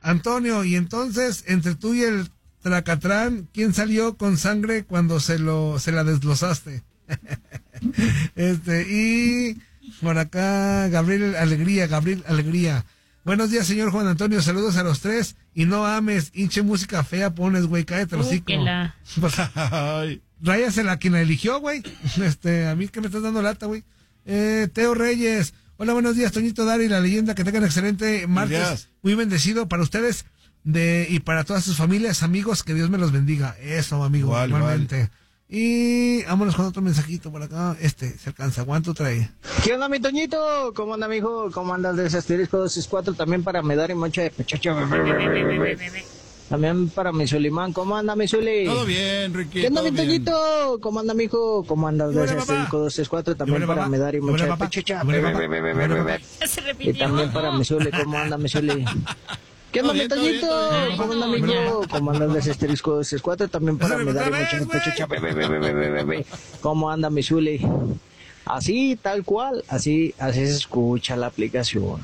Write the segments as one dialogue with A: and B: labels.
A: Antonio, y entonces, entre tú y el Tracatrán, ¿quién salió con sangre cuando se la desglosaste? Y por acá, Gabriel Alegría. Buenos días, señor Juan Antonio, saludos a los tres, y no ames, hinche música fea pones, güey, cállate el hocico. Ráyasela a quien la eligió, güey. A mí que me estás dando lata, güey. Teo Reyes. Hola, buenos días, Toñito, Dari, la leyenda, que tengan excelente martes. Muy bendecido para ustedes y para todas sus familias, amigos, que Dios me los bendiga. Eso, amigo, igualmente. Y vámonos con otro mensajito por acá. Se alcanza. ¿Cuánto trae?
B: ¿Qué onda, mi Toñito? ¿Cómo anda, mijo? ¿Cómo andas de ese asterisco 264? También para Medar y Mocha de Pechocho. También para mi Sulimán. ¿Cómo anda, mi Suli?
C: Todo bien, Ricky.
B: ¿Qué onda, mi Toñito? ¿Cómo anda, mijo? ¿Cómo andas de ese asterisco 264? También para Medar y Mocha de Pechocho. Y también para mi Suli. ¿Cómo anda, mi Suli? ¿Qué onda, mi Toñito? ¿Cómo anda, amigo? ¿Cómo andan de ese asterisco 264? También para Medar y Mocha de Pechocho. ¿Cómo anda, mi Suli? Así, tal cual, así se escucha la aplicación.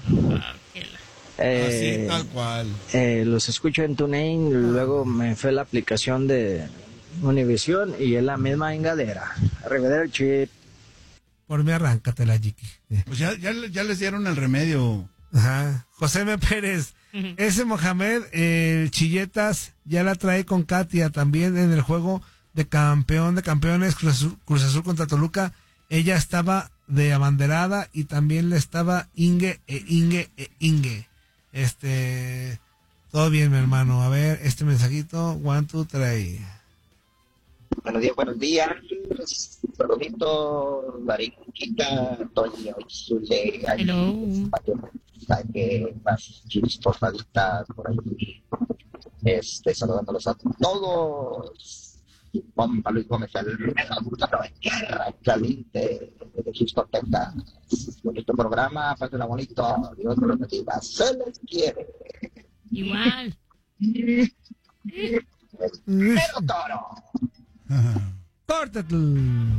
C: Así, tal cual.
B: Los escucho en TuneIn, luego me fue la aplicación de Univision y es la misma engadera. Arrivederci chip.
A: Por mí, arráncatela, Jiki.
C: Pues ya les dieron el remedio.
A: Ajá. José M. Pérez. Ese Mohamed, Chilletas, ya la trae con Katia también en el juego de campeón de campeones Cruz Azul contra Toluca. Ella estaba de abanderada y también le estaba Inge. Todo bien, mi hermano. A ver, este mensajito, 1, 2, 3.
D: Buenos días. Saludito, Mariquita, Toño, Zule, que más chispostaditas por ahí. Saludándolos a todos. Juan Luis Gómez, el tierra caliente de Houston, Texas. Bonito programa, pásenla bonito. Dios me lo bendiga. Se les quiere.
E: Igual.
D: Pero toro.
A: Córtate.